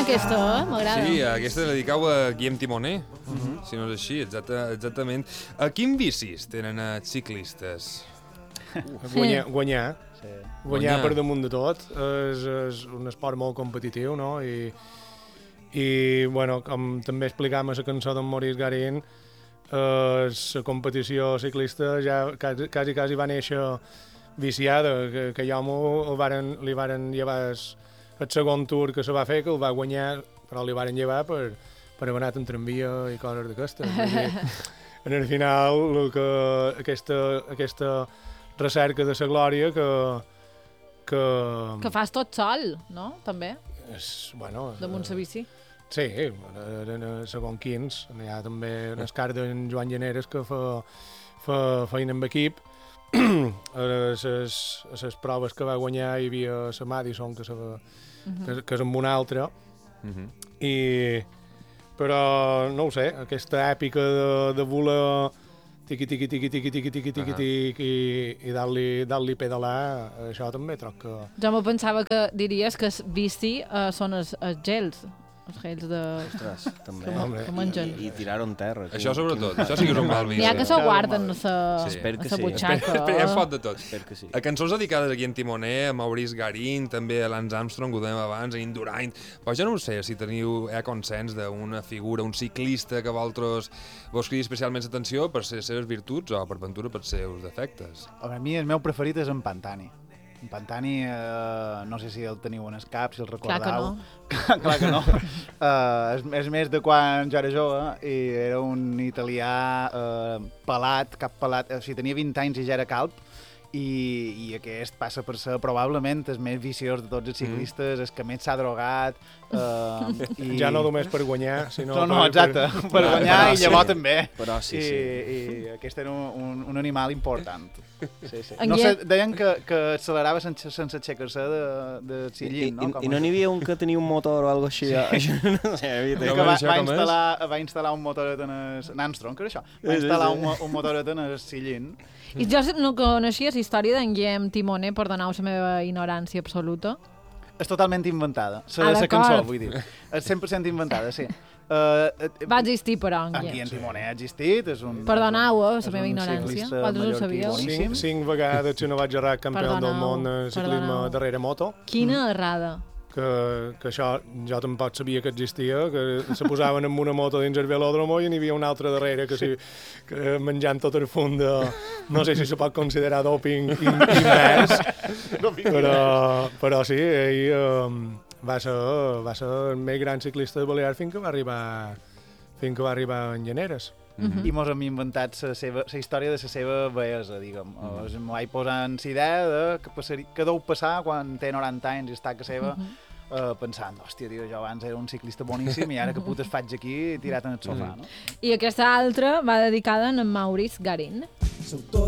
aquesta, m'agrada. Sí, aquesta la dedicau a Guillem Timoner, si no és així, exactament. Quins vicis tenen els ciclistes? Guanyar. Sí. Guanyar per damunt de tot. És un esport molt competitiu, no? I bueno, com també explicàvem a la cançó d'en Maurice Garin, la competició ciclista ja quasi va néixer viciada, que jo li varen llevar el segon tour que se va fer, que el va guanyar, però li varen llevar per haver anat en tramvia i coses d'aquestes. En el final, aquesta recerca de la glòria Que fas tot sol, no? També, bueno, damunt la bici. Sí, segons quins. Hi ha també el cas d'en Joan Llaneres que fa feina amb equip. A les proves que va guanyar hi havia la Madison, que és amb una altra. Però no ho sé, aquesta èpica de voler tiqui i dar-li pedalar, això també troc que... Jo me pensava que diries que el bici són els gels de... Ostres, també. Que mengen. I tirar-ho en terra. Això sobretot, això sí que és un mal vici. N'hi ha que s'ho guarden a Espero que la sí. butxaca. Hi ha pot de tot. Espero que sí. A cançons dedicades a Guillem Timoner, a Maurice Garin, també a Lance Armstrong, ho dèiem abans, a Indurain. Però jo no ho sé si teniu consens d'una figura, un ciclista que vosaltres vos cridi especialment l'atenció per les seves virtuts o per ventura per els seus defectes. A mi el meu preferit és en Pantani. En Pantani, no sé si el teniu en el cap, si el recordeu. Clar que no. És més de quan jo era jove i era un italià pelat, cap pelat. O sigui, tenia 20 anys i ja era calb. I aquest passa per ser probablement el més viciós de tots els ciclistes, el que més s'ha drogat. Ja no només per guanyar, sinó... No, exacte, per guanyar i llavors també. Però sí. I aquest era un animal important. Sí. En No sé, deien que accelerava sense aixecar-se de sillín, no? I no n'hi havia un que tenia un motor o alguna cosa així? No sé, va instal·lar un motoret en Armstrong, que era això. Va instal·lar un motoret en el sillín. I jo no coneixia la història d'en Guillem Timoner, perdoneu la meva ignorància absoluta. És totalment inventada. La cançó, vull dir. És 100% inventada, sí. Va existir, però, en En Guillem. Guillem Timoner ha existit. Perdoneu la és meva un ignorància. ciclista Vosaltres ho mallorquí sabíeu? boníssim. 5 vegades, si no vaig errar, campió del món en ciclisme perdoneu. darrere moto. Quina errada. Que això jo tampoc sabia que existia, que se posaven en una moto dins el velòdromo i n'hi havia una altra darrere que menjant tot el fum de... No sé si se pot considerar doping invers, però sí, ell va ser el més gran ciclista de Balears fins que va arribar en Llaneres. I mos hem inventat la història de la seva bellesa, diguem. M'ho vaig posar en la idea de que deu passar quan té 90 anys i està a casa seva pensant, hòstia, tio, jo abans era un ciclista boníssim i ara que putes faig aquí tirat en el sofà, no? I aquesta altra va dedicada a en Maurice Garin.